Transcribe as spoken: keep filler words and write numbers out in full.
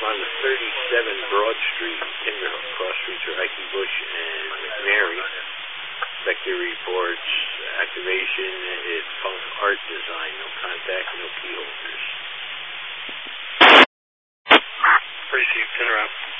on the thirty-seven Broad Street, Kinderhook, cross streets are Hickey Bush and McNary. Vector reports activation is Punk Art Design. No contact, no key holders. Received, turn around.